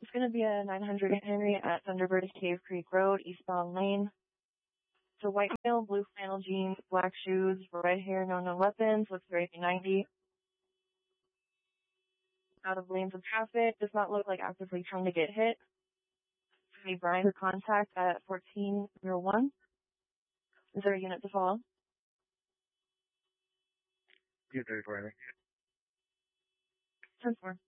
It's going to be a 900 Henry at Thunderbird Cave Creek Road, eastbound lane. It's a white male, blue flannel jeans, black shoes, red hair, no weapons, looks very 90. Out of lanes of traffic, does not look like actively trying to get hit. Be Brian for contact at 1401. Is there a unit to follow? Unit 34. 10-4.